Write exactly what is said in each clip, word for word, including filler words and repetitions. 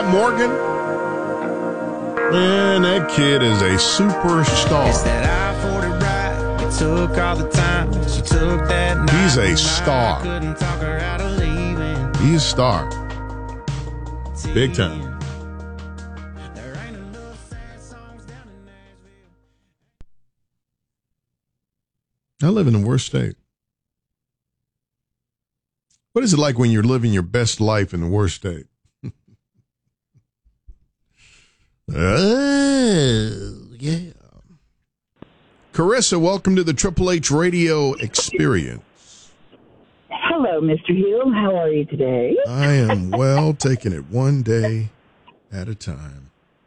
That Morgan, man, that kid is a superstar. It's that I forty ride. It took all the time. She took that night. He's a star. Couldn't talk her out of leaving. He's a star. Big time. There ain't enough sad songs down in Nashville. I live in the worst state. What is it like when you're living your best life in the worst state? Oh, yeah. Carissa, welcome to the Triple H Radio Experience. Hello, Mister Hill. How are you today? I am well, taking it one day at a time.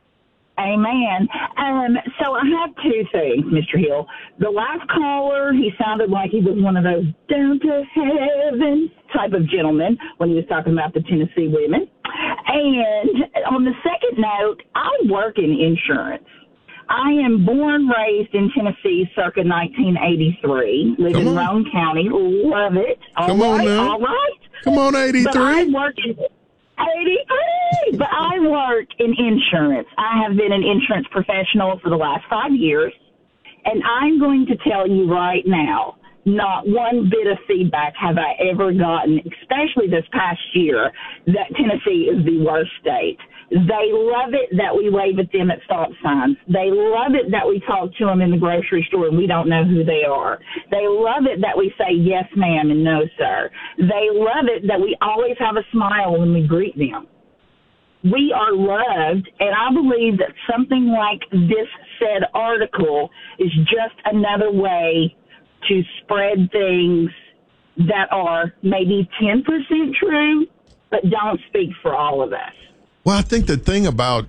Amen. Um, so I have two things, Mister Hill. The last caller, he sounded like he was one of those down to heaven type of gentlemen when he was talking about the Tennessee women. And on the second note, I work in insurance. I am born, raised in Tennessee circa nineteen eighty-three, live Come in on. Roane County, love it. All Come on right, now. all right. Come on, But I eighty-three. work in eighty-three, but I work in insurance. I have been an insurance professional for the last five years, and I'm going to tell you right now, not one bit of feedback have I ever gotten, especially this past year, that Tennessee is the worst state. They love it that we wave at them at stop signs. They love it that we talk to them in the grocery store and we don't know who they are. They love it that we say yes, ma'am, and no, sir. They love it that we always have a smile when we greet them. We are loved, and I believe that something like this said article is just another way to spread things that are maybe ten percent true, but don't speak for all of us. Well, I think the thing about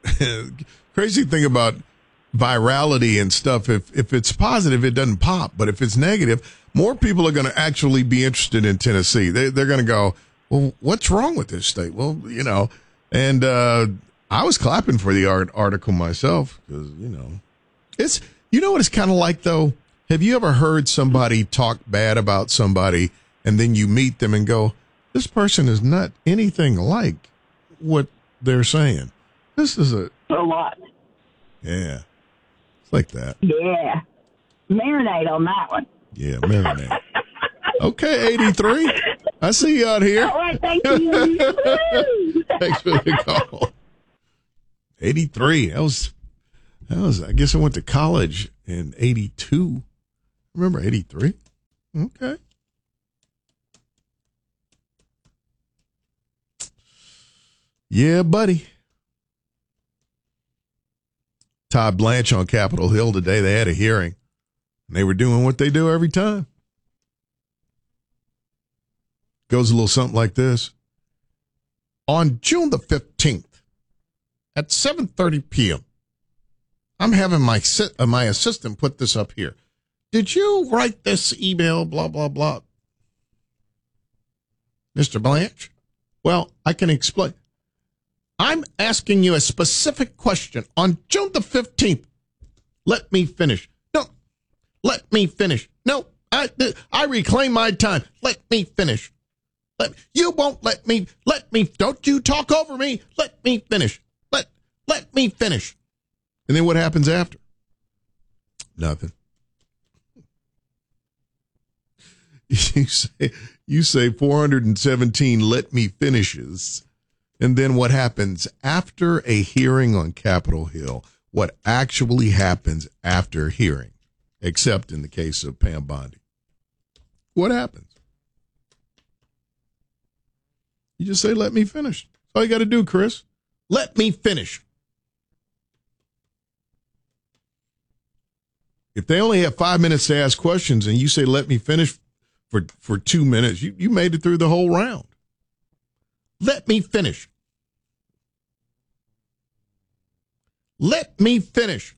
crazy thing about virality and stuff, if if it's positive, it doesn't pop. But if it's negative, more people are going to actually be interested in Tennessee. They, they're going to go, well, what's wrong with this state? Well, you know, and uh, I was clapping for the art article myself because, you know, it's, you know what it's kind of like, though? Have you ever heard somebody talk bad about somebody and then you meet them and go, this person is not anything like what they're saying? This is a A lot. yeah, it's like that. Yeah. Marinate on that one. Yeah, marinate. Okay, eighty-three. I see you out here. All right, thank you. Thanks for the call. eighty-three. That was that was. I guess I went to college in eighty-two. Remember eighty-three? Okay. Yeah, buddy. Todd Blanche on Capitol Hill today. They had a hearing. And they were doing what they do every time. Goes a little something like this. On June the fifteenth at seven thirty p.m., I'm having my uh, my assistant put this up here. Did you write this email, blah, blah, blah? Mister Blanche? Well, I can explain. I'm asking you a specific question. On June the fifteenth, let me finish. No, let me finish. No, I, I reclaim my time. Let me finish. Let, you won't let me, let me, don't you talk over me. Let me finish. Let, let me finish. And then what happens after? Nothing. You say, you say four hundred seventeen let me finishes. And then what happens after a hearing on Capitol Hill? What actually happens after hearing, except in the case of Pam Bondi? What happens? You just say, let me finish. That's all you got to do, Chris. Let me finish. If they only have five minutes to ask questions and you say, let me finish for, for two minutes, you, you made it through the whole round. Let me finish. Let me finish.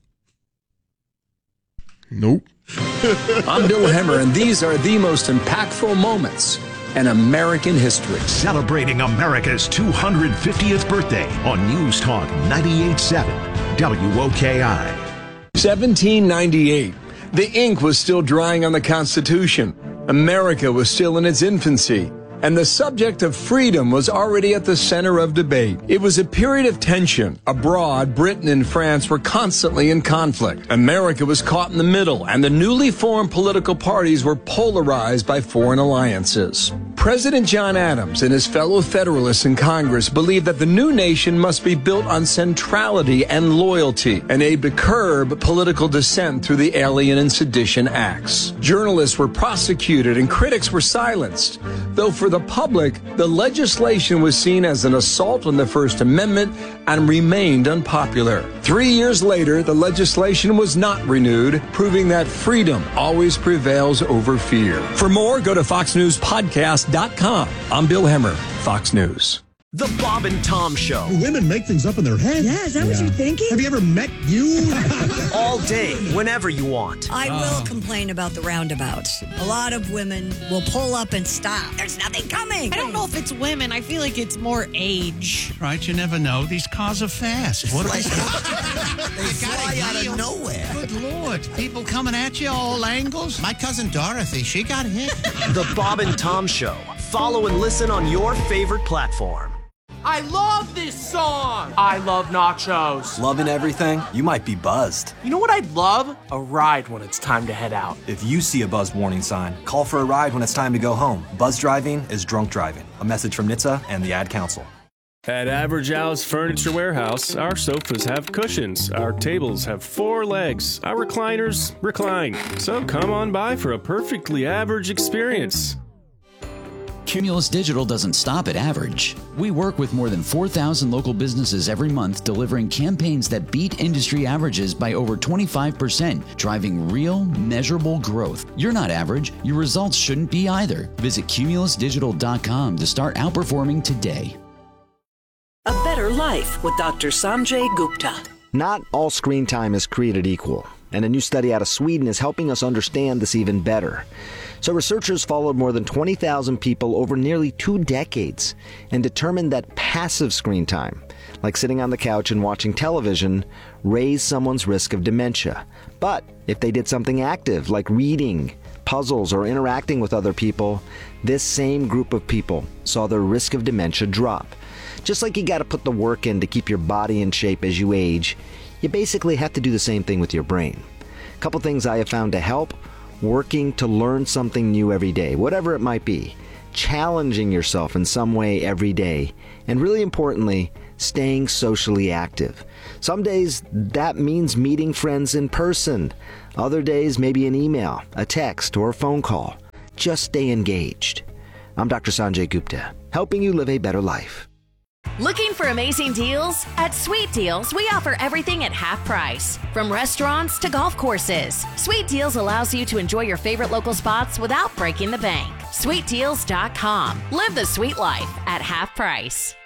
Nope. I'm Bill Hemmer, and these are the most impactful moments in American history. Celebrating America's two hundred fiftieth birthday on News Talk ninety-eight point seven W O K I. seventeen ninety-eight. The ink was still drying on the Constitution. America was still in its infancy. And the subject of freedom was already at the center of debate. It was a period of tension. Abroad, Britain and France were constantly in conflict. America was caught in the middle, and the newly formed political parties were polarized by foreign alliances. President John Adams and his fellow Federalists in Congress believed that the new nation must be built on centrality and loyalty and aimed to curb political dissent through the Alien and Sedition Acts. Journalists were prosecuted and critics were silenced, though for the public, the legislation was seen as an assault on the First Amendment and remained unpopular. Three years later, the legislation was not renewed, proving that freedom always prevails over fear. For more, go to fox news podcast dot com. I'm Bill Hemmer, Fox News. The Bob and Tom Show. Women make things up in their head. Yeah, is that yeah. what you're thinking? Have you ever met you? All day, whenever you want. I will uh. complain about the roundabouts. A lot of women will pull up and stop. There's nothing coming. I don't know if it's women. I feel like it's more age. Right, you never know. These cars are fast. What are they? They fly out of nowhere. Good Lord. People coming at you all angles. My cousin Dorothy, she got hit. The Bob and Tom Show. Follow and listen on your favorite platform. I love this song! I love nachos. Loving everything? You might be buzzed. You know what I'd love? A ride when it's time to head out. If you see a buzz warning sign, call for a ride when it's time to go home. Buzz driving is drunk driving. A message from N H T S A and the Ad Council. At Average Al's Furniture Warehouse, our sofas have cushions, our tables have four legs, our recliners recline. So come on by for a perfectly average experience. Cumulus Digital doesn't stop at average. We work with more than four thousand local businesses every month, delivering campaigns that beat industry averages by over twenty-five percent, driving real, measurable growth. You're not average. Your results shouldn't be either. Visit cumulus digital dot com to start outperforming today. A Better Life with Doctor Sanjay Gupta. Not all screen time is created equal, and a new study out of Sweden is helping us understand this even better. So researchers followed more than twenty thousand people over nearly two decades and determined that passive screen time, like sitting on the couch and watching television, raised someone's risk of dementia. But if they did something active, like reading, puzzles, or interacting with other people, this same group of people saw their risk of dementia drop. Just like you got to put the work in to keep your body in shape as you age, you basically have to do the same thing with your brain. A couple things I have found to help: working to learn something new every day, whatever it might be, challenging yourself in some way every day, and really importantly, staying socially active. Some days that means meeting friends in person. Other days maybe an email, a text, or a phone call. Just stay engaged. I'm Doctor Sanjay Gupta, helping you live a better life. Looking for amazing deals? At Sweet Deals, we offer everything at half price. From restaurants to golf courses, Sweet Deals allows you to enjoy your favorite local spots without breaking the bank. sweet deals dot com. Live the sweet life at half price.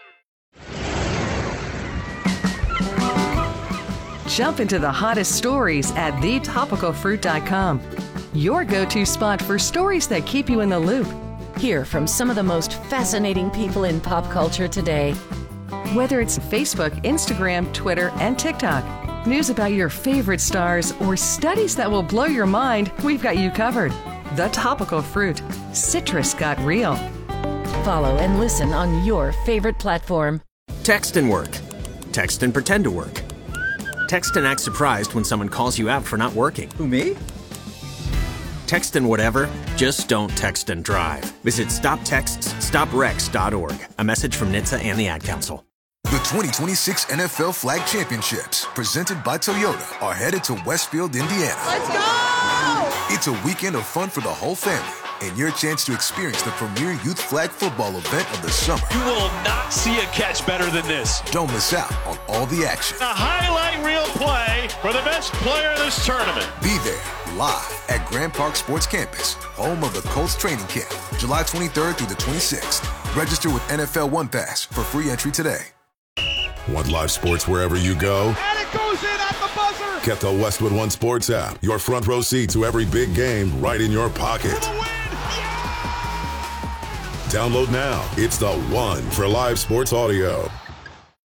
Jump into the hottest stories at the topical fruit dot com. Your go-to spot for stories that keep you in the loop. Hear from some of the most fascinating people in pop culture today. Whether it's Facebook, Instagram, Twitter, and TikTok, news about your favorite stars, or studies that will blow your mind, we've got you covered. The Topical Fruit. Citrus got real. Follow and listen on your favorite platform. Text and work. Text and pretend to work. Text and act surprised when someone calls you out for not working. Who, me? Text and whatever, just don't text and drive. Visit stop texts stop wrecks dot org. A message from N H T S A and the Ad Council. The twenty twenty-six N F L Flag Championships, presented by Toyota, are headed to Westfield, Indiana. Let's go! It's a weekend of fun for the whole family, and your chance to experience the premier youth flag football event of the summer. You will not see a catch better than this. Don't miss out on all the action. A highlight reel play for the best player in this tournament. Be there, live at Grand Park Sports Campus, home of the Colts training camp, July twenty-third through the twenty-sixth. Register with N F L One Pass for free entry today. Want live sports wherever you go? And it goes in at the buzzer! Get the Westwood One Sports app. Your front row seat to every big game right in your pocket. Yeah! Download now. It's the one for live sports audio.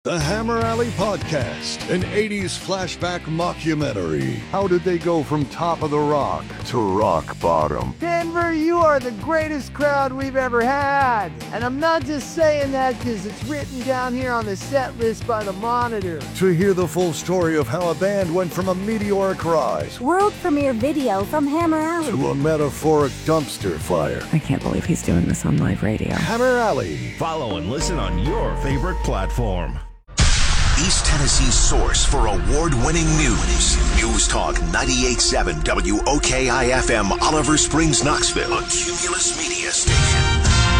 The Hammer Alley Podcast, an eighties flashback mockumentary. How did they go from top of the rock to rock bottom? Denver, you are the greatest crowd we've ever had. And I'm not just saying that because it's written down here on the set list by the Monitor. To hear the full story of how a band went from a meteoric rise, world premiere video from Hammer Alley, to a metaphoric dumpster fire. I can't believe he's doing this on live radio. Hammer Alley. Follow and listen on your favorite platform. East Tennessee's source for award-winning news. News Talk ninety-eight point seven W O K I F M, Oliver Springs, Knoxville. A Cumulus Media Station.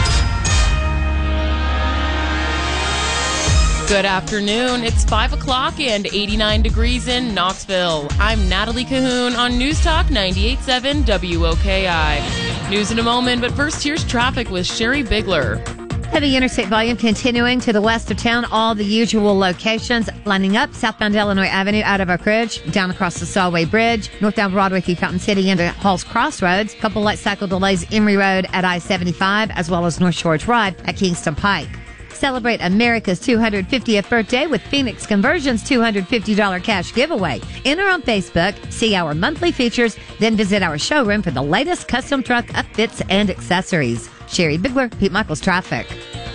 Good afternoon. It's five o'clock and eighty-nine degrees in Knoxville. I'm Natalie Cahoon on News Talk ninety-eight point seven W O K I. News in a moment, but first here's traffic with Sherry Bigler. Heavy interstate volume continuing to the west of town. All the usual locations lining up. Southbound Illinois Avenue out of Oak Ridge, down across the Solway Bridge, northbound Broadway through Fountain City into Halls Crossroads. Couple light cycle delays Emory Road at I seventy-five, as well as North Shore Drive at Kingston Pike. Celebrate America's two hundred fiftieth birthday with Phoenix Conversion's two hundred fifty dollars cash giveaway. Enter on Facebook, see our monthly features, then visit our showroom for the latest custom truck upfits and accessories. Sherry Bigler, Pete Michaels Traffic.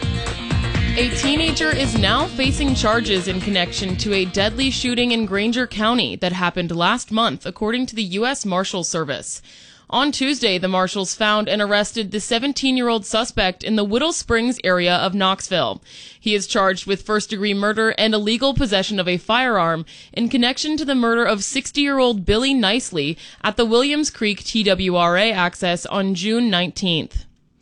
A teenager is now facing charges in connection to a deadly shooting in Granger County that happened last month, according to the U S Marshals Service. On Tuesday, the marshals found and arrested the seventeen-year-old suspect in the Whittle Springs area of Knoxville. He is charged with first-degree murder and illegal possession of a firearm in connection to the murder of sixty-year-old Billy Nicely at the Williams Creek T W R A access on June nineteenth.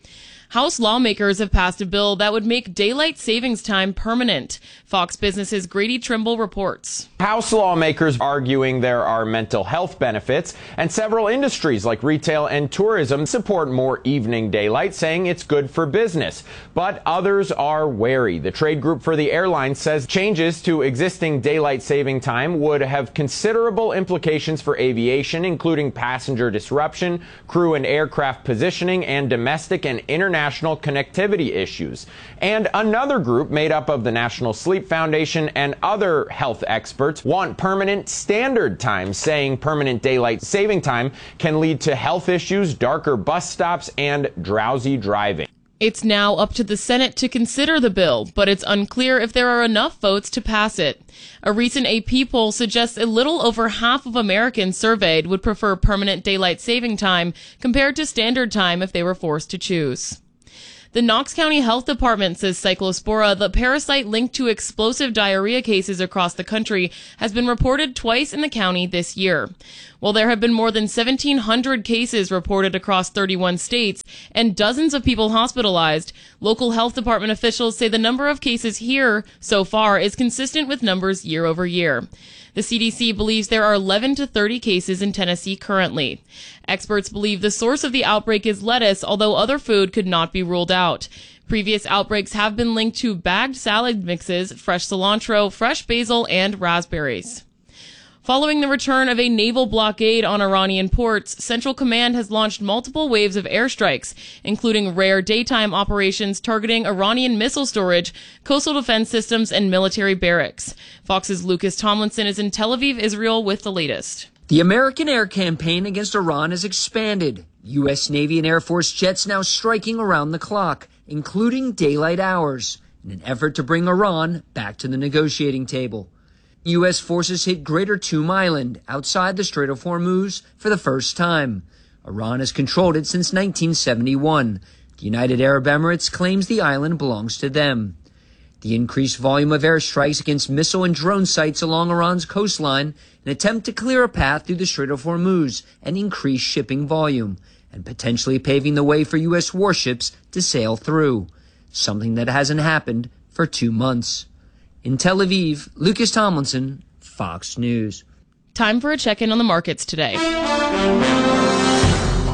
House lawmakers have passed a bill that would make daylight savings time permanent. Fox Business's Grady Trimble reports. House lawmakers arguing there are mental health benefits, and several industries like retail and tourism support more evening daylight, saying it's good for business. But others are wary. The trade group for the airlines says changes to existing daylight saving time would have considerable implications for aviation, including passenger disruption, crew and aircraft positioning, and domestic and international national connectivity issues. And another group made up of the National Sleep Foundation and other health experts want permanent standard time, saying permanent daylight saving time can lead to health issues, darker bus stops, and drowsy driving. It's now up to the Senate to consider the bill, but it's unclear if there are enough votes to pass it. A recent A P poll suggests a little over half of Americans surveyed would prefer permanent daylight saving time compared to standard time if they were forced to choose. The Knox County Health Department says Cyclospora, the parasite linked to explosive diarrhea cases across the country, has been reported twice in the county this year. While there have been more than seventeen hundred cases reported across thirty-one states and dozens of people hospitalized, local health department officials say the number of cases here so far is consistent with numbers year over year. The C D C believes there are eleven to thirty cases in Tennessee currently. Experts believe the source of the outbreak is lettuce, although other food could not be ruled out. Previous outbreaks have been linked to bagged salad mixes, fresh cilantro, fresh basil, and raspberries. Following the return of a naval blockade on Iranian ports, Central Command has launched multiple waves of airstrikes, including rare daytime operations targeting Iranian missile storage, coastal defense systems, and military barracks. Fox's Lucas Tomlinson is in Tel Aviv, Israel, with the latest. The American air campaign against Iran has expanded. U S Navy and Air Force jets now striking around the clock, including daylight hours, in an effort to bring Iran back to the negotiating table. U S forces hit Greater Toom Island, outside the Strait of Hormuz, for the first time. Iran has controlled it since nineteen seventy-one. The United Arab Emirates claims the island belongs to them. The increased volume of airstrikes against missile and drone sites along Iran's coastline, an attempt to clear a path through the Strait of Hormuz and increase shipping volume, and potentially paving the way for U S warships to sail through, something that hasn't happened for two months. In Tel Aviv, Lucas Tomlinson, Fox News. Time for a check-in on the markets today.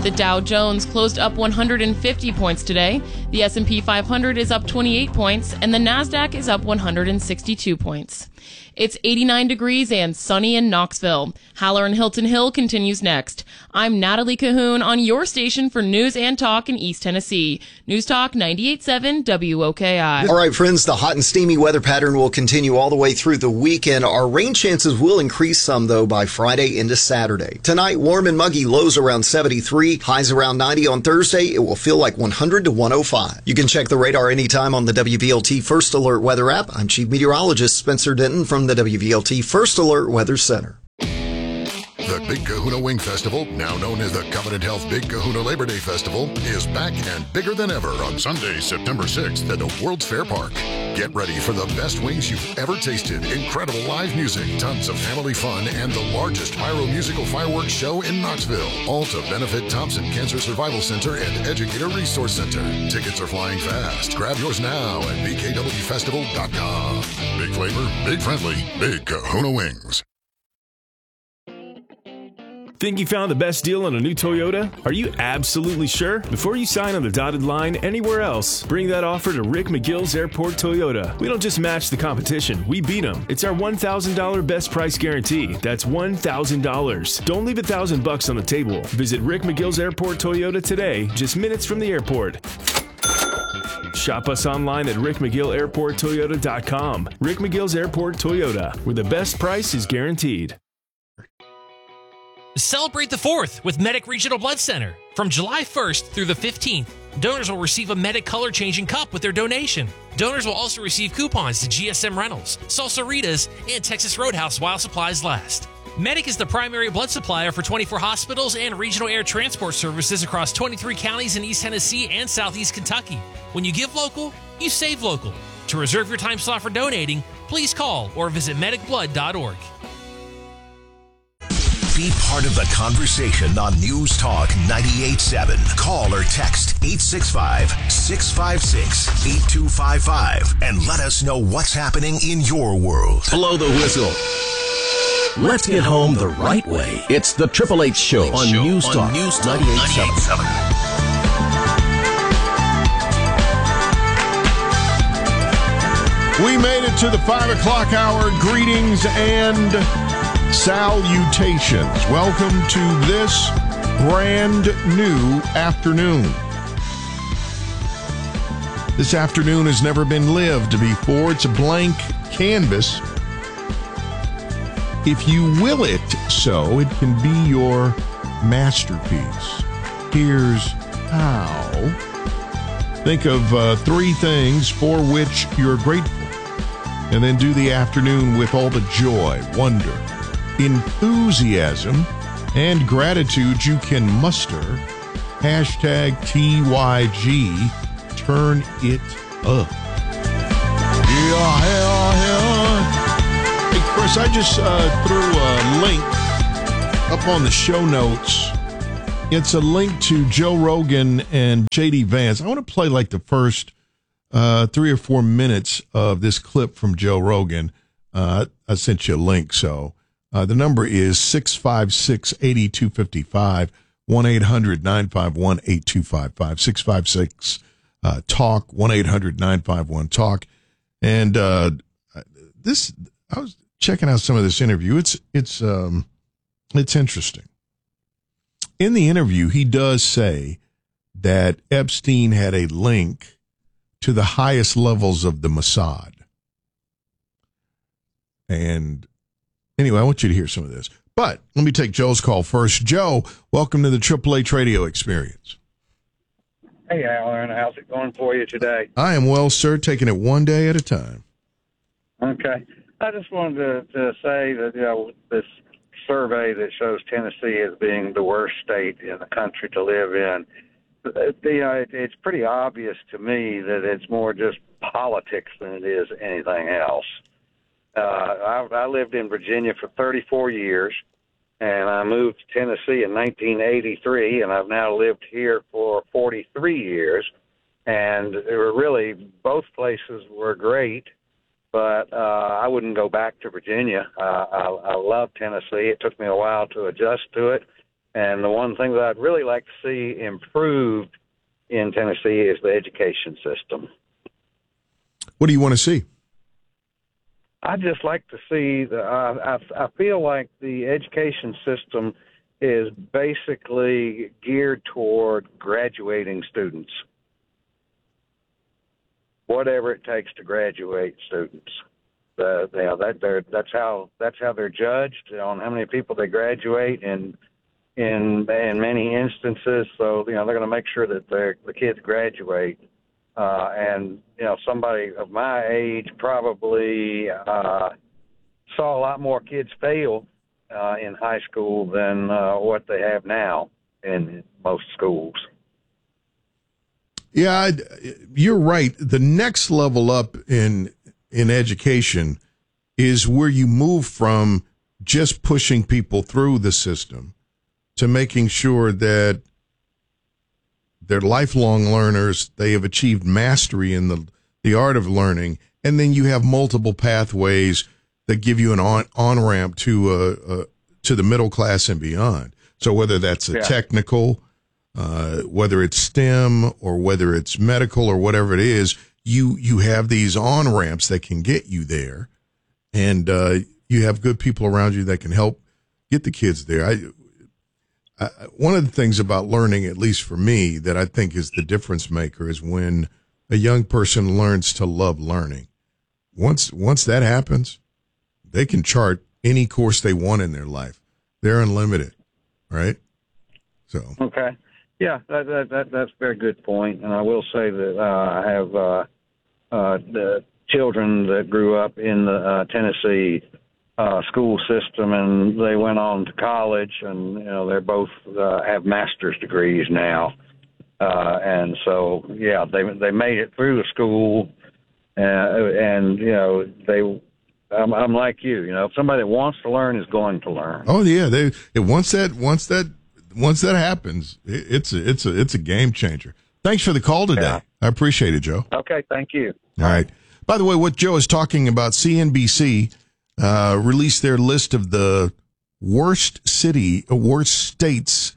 The Dow Jones closed up one hundred fifty points today. The S and P five hundred is up twenty-eight points, and the Nasdaq is up one hundred sixty-two points. It's eighty-nine degrees and sunny in Knoxville. Haller and Hilton Hill continues next. I'm Natalie Cahoon on your station for news and talk in East Tennessee. News Talk ninety-eight point seven W O K I. All right, friends, the hot and steamy weather pattern will continue all the way through the weekend. Our rain chances will increase some, though, by Friday into Saturday. Tonight, warm and muggy, lows around seventy-three, highs around ninety. On Thursday, it will feel like one hundred to one oh five. You can check the radar anytime on the W V L T First Alert Weather app. I'm Chief Meteorologist Spencer Denton from the W V L T First Alert Weather Center. The Big Kahuna Wing Festival, now known as the Covenant Health Big Kahuna Labor Day Festival, is back and bigger than ever on Sunday, September sixth at the World's Fair Park. Get ready for the best wings you've ever tasted, incredible live music, tons of family fun, and the largest pyro-musical fireworks show in Knoxville. All to benefit Thompson Cancer Survival Center and Educator Resource Center. Tickets are flying fast. Grab yours now at B K W festival dot com. Big flavor, big friendly, Big Kahuna Wings. Think you found the best deal on a new Toyota? Are you absolutely sure? Before you sign on the dotted line anywhere else, bring that offer to Rick McGill's Airport Toyota. We don't just match the competition, we beat them. It's our one thousand dollars best price guarantee. That's one thousand dollars. Don't leave a thousand bucks on the table. Visit Rick McGill's Airport Toyota today, just minutes from the airport. Shop us online at rick mcgill airport toyota dot com. Rick McGill's Airport Toyota, where the best price is guaranteed. Celebrate the fourth with Medic Regional Blood Center. From July first through the fifteenth, donors will receive a Medic color-changing cup with their donation. Donors will also receive coupons to G S M Rentals, Salsaritas, and Texas Roadhouse while supplies last. Medic is the primary blood supplier for twenty-four hospitals and regional air transport services across twenty-three counties in East Tennessee and Southeast Kentucky. When you give local, you save local. To reserve your time slot for donating, please call or visit medic blood dot org. Be part of the conversation on News Talk ninety-eight point seven. Call or text eight six five, six five six, eight two five five and let us know what's happening in your world. Blow the whistle. Let's get home the right way. It's the Triple H Show on News Talk ninety-eight point seven. We made it to the five o'clock hour. Greetings and salutations. Welcome to this brand new afternoon. This afternoon has never been lived before. It's a blank canvas. If you will it so, it can be your masterpiece. Here's how. Think of uh, three things for which you're grateful, and then do the afternoon with all the joy, wonder, enthusiasm, and gratitude you can muster. Hashtag T Y G. Turn it up. Yeah, yeah, yeah. Hey, Chris, I just uh, threw a link up on the show notes. It's a link to Joe Rogan and J D Vance. I want to play like the first uh, three or four minutes of this clip from Joe Rogan. Uh, I sent you a link, so uh, the number is six five six, eight two five five, one eight hundred, nine five one, eight two five five, six five six, talk, one eight hundred, nine five one, talk. And uh, this, I was checking out some of this interview. It's it's um, it's interesting. In the interview, he does say that Epstein had a link to the highest levels of the Mossad. And anyway, I want you to hear some of this. But let me take Joe's call first. Joe, welcome to the Triple H Radio Experience. Hey, Alan. How's it going for you today? I am well, sir, taking it one day at a time. Okay. I just wanted to, to say that, you know, this survey that shows Tennessee as being the worst state in the country to live in, you know, it, it's pretty obvious to me that it's more just politics than it is anything else. Uh, I, I lived in Virginia for thirty-four years, and I moved to Tennessee in nineteen eighty-three, and I've now lived here for forty-three years. And they were really, both places were great, but uh, I wouldn't go back to Virginia. Uh, I, I love Tennessee. It took me a while to adjust to it, And the one thing that I'd really like to see improved in Tennessee is the education system. What do you want to see? I'd just like to see, the, uh, I, I feel like the education system is basically geared toward graduating students. Whatever it takes to graduate students. Uh, you know, that they're, that's how that's how they're judged on how many people they graduate in in in many instances. So you know they're going to make sure that their the kids graduate. Uh, and you know somebody of my age probably uh, saw a lot more kids fail uh, in high school than uh, what they have now in most schools. Yeah, I, you're right. The next level up in in education is where you move from just pushing people through the system to making sure that they're lifelong learners. They have achieved mastery in the the art of learning, and then you have multiple pathways that give you an on on ramp to uh, uh to the middle class and beyond. So whether that's a Yeah. technical, uh, whether it's STEM or whether it's medical or whatever it is, you you have these on ramps that can get you there, and uh, you have good people around you that can help get the kids there. I, I one of the things about learning, at least for me, that I think is the difference maker is when a young person learns to love learning. Once once that happens, they can chart any course they want in their life. They're unlimited, right? So Okay. Yeah, that, that, that, that's a very good point. And I will say that uh, I have uh, uh, the children that grew up in the uh, Tennessee uh, school system, and they went on to college, and you know they're both uh, have master's degrees now. Uh, and so, yeah, they they made it through the school, uh, and you know they. I'm, I'm like you, you know, if somebody that wants to learn is going to learn. oh yeah, they it, once that once that once that happens, it, it's a it's a it's a game changer. Thanks for the call today. Yeah. I appreciate it, Joe. Okay, thank you. All right. By the way, what Joe is talking about, C N B C uh, released their list of the worst city, uh, worst states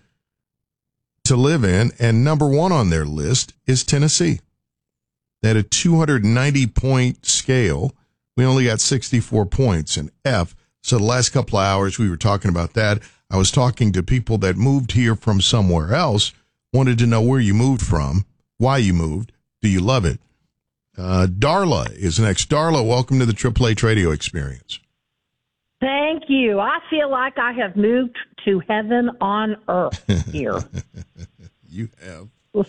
to live in, and number one on their list is Tennessee. They had a two hundred ninety point scale. We only got sixty-four points in F. So the last couple of hours we were talking about that. I was talking to people that moved here from somewhere else, wanted to know where you moved from, why you moved, do you love it? Uh, Darla is next. Darla, welcome to the Triple H Radio Experience. Thank you. I feel like I have moved to heaven on earth here. You have.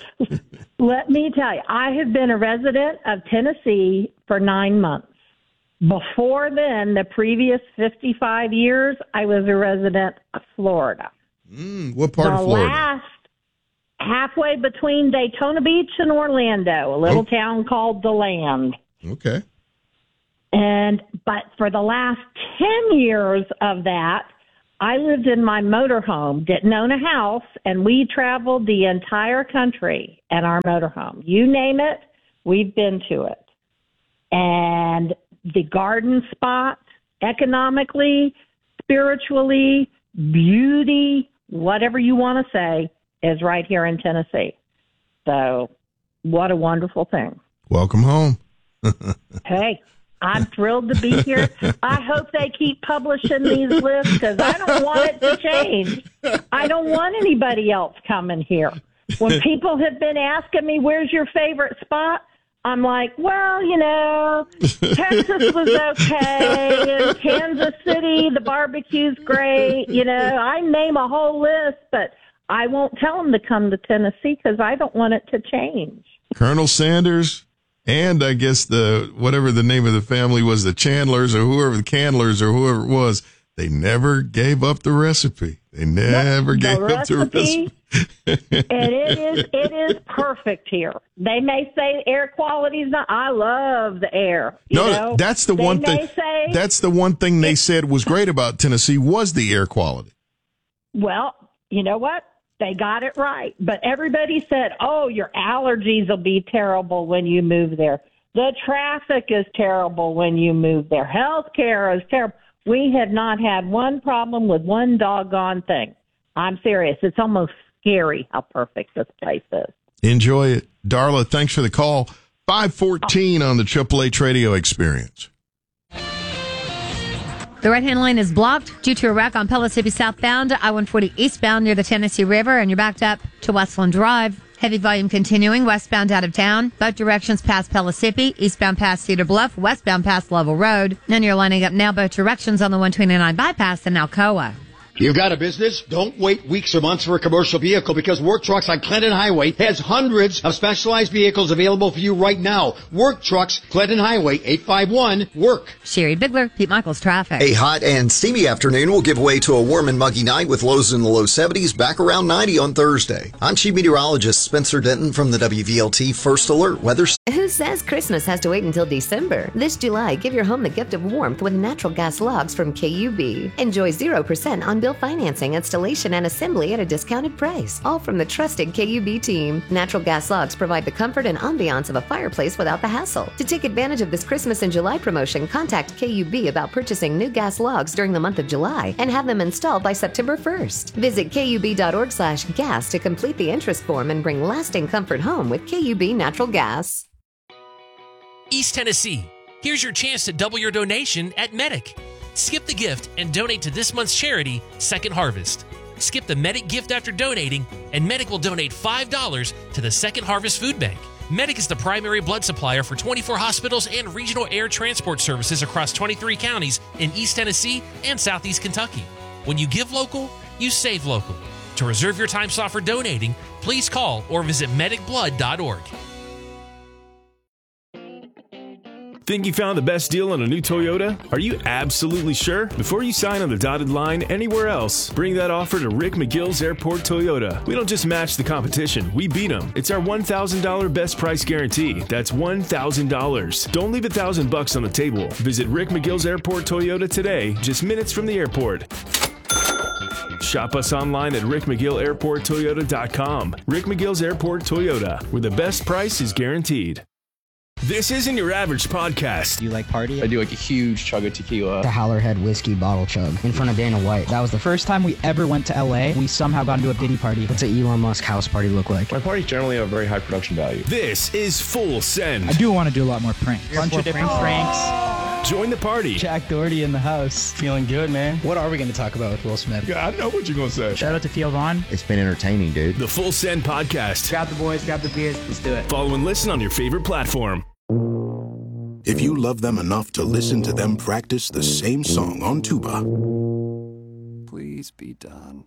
Let me tell you, I have been a resident of Tennessee for nine months. Before then, the previous fifty-five years, I was a resident of Florida. Mm, what part the of Florida? Last halfway between Daytona Beach and Orlando, a little Oh. town called DeLand. Okay. And but for the last ten years of that, I lived in my motorhome, didn't own a house, and we traveled the entire country in our motorhome. You name it, we've been to it. And the garden spot, economically, spiritually, beauty, whatever you want to say, is right here in Tennessee. So what a wonderful thing. Welcome home. Hey, I'm thrilled to be here. I hope they keep publishing these lists because I don't want it to change. I don't want anybody else coming here. When people have been asking me, where's your favorite spot? I'm like, well, you know, Texas was okay, and Kansas City, the barbecue's great. You know, I name a whole list, but I won't tell them to come to Tennessee because I don't want it to change. Colonel Sanders and I guess the whatever the name of the family was, the Chandlers or whoever, the Candlers or whoever it was, they never gave up the recipe. They never the gave recipe, up the recipe. And it is it is perfect here. They may say air quality is not. I love the air. You No, know? that's the They one may thing. say, That's the one thing they said was great about Tennessee was the air quality. well, you know what? They got it right. But everybody said, oh, your allergies will be terrible when you move there. The traffic is terrible when you move there. Health care is terrible. We have not had one problem with one doggone thing. I'm serious. It's almost scary how perfect this place is. Enjoy it. Darla, thanks for the call. five fourteen on the Triple H Radio Experience. The right-hand lane is blocked due to a wreck on Pellissippi southbound, I one forty eastbound near the Tennessee River, and you're backed up to Westland Drive. Heavy volume continuing westbound out of town. Both directions past Pellissippi, eastbound past Cedar Bluff, westbound past Level Road. And you're lining up now both directions on the one twenty-nine bypass in Alcoa. You've got a business? Don't wait weeks or months for a commercial vehicle because Work Trucks on Clinton Highway has hundreds of specialized vehicles available for you right now. Work Trucks, Clinton Highway, eight five one, WORK. Sherry Bigler, Pete Michaels Traffic. A hot and steamy afternoon will give way to a warm and muggy night with lows in the low seventies, back around ninety on Thursday. I'm Chief Meteorologist Spencer Denton from the W V L T First Alert Weather. Who says Christmas has to wait until December? This July, give your home the gift of warmth with natural gas logs from K U B. Enjoy zero percent on bill financing, installation, and assembly at a discounted price. All from the trusted K U B team. Natural gas logs provide the comfort and ambiance of a fireplace without the hassle. To take advantage of this Christmas and July promotion, contact K U B about purchasing new gas logs during the month of July and have them installed by September first. Visit kub.org slash gas to complete the interest form and bring lasting comfort home with K U B Natural Gas. East Tennessee, here's your chance to double your donation at Medic. Skip the gift and donate to this month's charity, Second Harvest. Skip the Medic gift after donating, and Medic will donate five dollars to the Second Harvest Food Bank. Medic is the primary blood supplier for twenty-four hospitals and regional air transport services across twenty-three counties in East Tennessee and Southeast Kentucky. When you give local, you save local. To reserve your time slot for donating, please call or visit medic blood dot org. Think you found the best deal on a new Toyota? Are you absolutely sure? Before you sign on the dotted line anywhere else, bring that offer to Rick McGill's Airport Toyota. We don't just match the competition, we beat them. It's our one thousand dollars best price guarantee. That's one thousand dollars. Don't leave a thousand bucks on the table. Visit Rick McGill's Airport Toyota today, just minutes from the airport. Shop us online at rick mcgill airport toyota dot com. Rick McGill's Airport Toyota, where the best price is guaranteed. This isn't your average podcast. You like party? I do like a huge chug of tequila. The Howlerhead whiskey bottle chug in front of Dana White. That was the first time we ever went to L A. We somehow got into a Diddy party. What's an Elon Musk house party look like? My parties generally have a very high production value. This is Full Send. I do want to do a lot more pranks. Bunch of different pranks. pranks. Join the party. Jack Doherty in the house. Feeling good, man. What are we going to talk about with Will Smith? Yeah, I know what you're going to say. Shout out to Theo Vaughn. It's been entertaining, dude. The Full Send Podcast. Grab the boys, grab the beers. Let's do it. Follow and listen on your favorite platform. If you love them enough to listen to them practice the same song on tuba, please be done.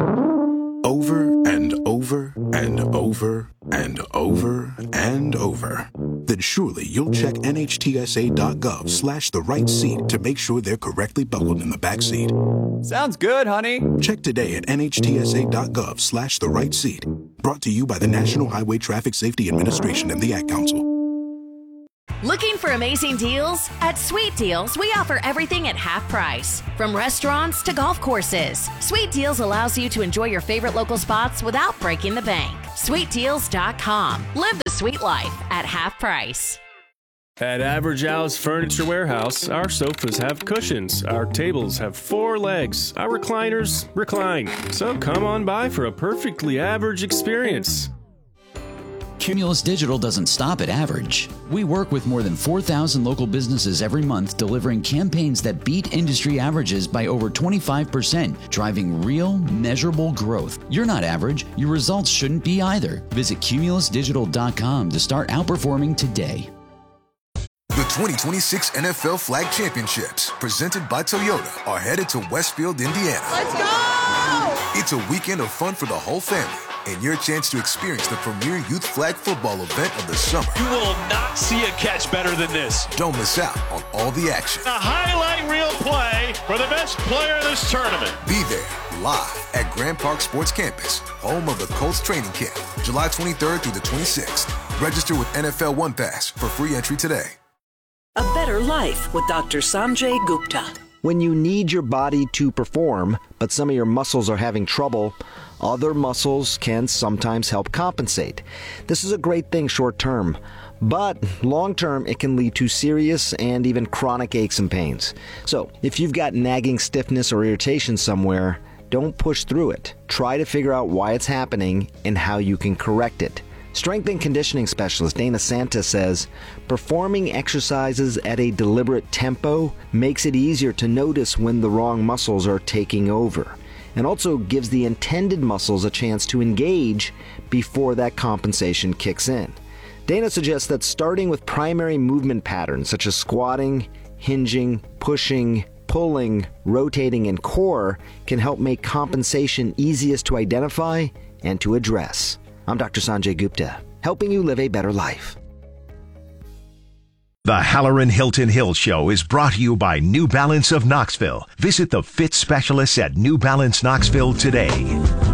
Over and over and over and over and over, then surely you'll check N H T S A dot gov slash the right seat to make sure they're correctly buckled in the back seat. Sounds good, honey. Check today at N H T S A dot gov slash the right seat. Brought to you by the National Highway Traffic Safety Administration and the Ad Council. Looking for amazing deals? At Sweet Deals, we offer everything at half price. From restaurants to golf courses, Sweet Deals allows you to enjoy your favorite local spots without breaking the bank. sweet deals dot com. Live the sweet life at half price. At Average Al's Furniture Warehouse, our sofas have cushions, our tables have four legs, our recliners recline. So come on by for a perfectly average experience. Cumulus Digital doesn't stop at average. We work with more than four thousand local businesses every month, delivering campaigns that beat industry averages by over twenty-five percent, driving real, measurable growth. You're not average. Your results shouldn't be either. Visit cumulus digital dot com to start outperforming today. The twenty twenty-six N F L Flag Championships, presented by Toyota, are headed to Westfield, Indiana. Let's go! It's a weekend of fun for the whole family, and your chance to experience the premier youth flag football event of the summer. You will not see a catch better than this. Don't miss out on all the action. A highlight reel play for the best player in this tournament. Be there live at Grand Park Sports Campus, home of the Colts training camp, July twenty-third through the twenty-sixth. Register with N F L One Pass for free entry today. A better life with Doctor Sanjay Gupta. When you need your body to perform, but some of your muscles are having trouble, other muscles can sometimes help compensate. This is a great thing short term, but long term it can lead to serious and even chronic aches and pains. So if you've got nagging stiffness or irritation somewhere, Don't push through it. Try to figure out why it's happening and how you can correct it. Strength and conditioning specialist Dana Santa says, performing exercises at a deliberate tempo makes it easier to notice when the wrong muscles are taking over, and also gives the intended muscles a chance to engage before that compensation kicks in. Dana suggests that starting with primary movement patterns such as squatting, hinging, pushing, pulling, rotating, and core can help make compensation easiest to identify and to address. I'm Doctor Sanjay Gupta, helping you live a better life. The Halloran Hilton Hill Show is brought to you by New Balance of Knoxville. Visit the fit specialists at New Balance Knoxville today.